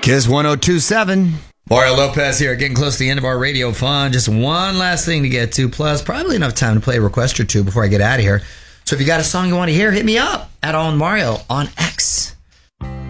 Kiss 1027. Mario Lopez here, getting close to the end of our radio fun. Just one last thing to get to, plus probably enough time to play a request or two before I get out of here. So if you got a song you want to hear, hit me up at On Mario on X.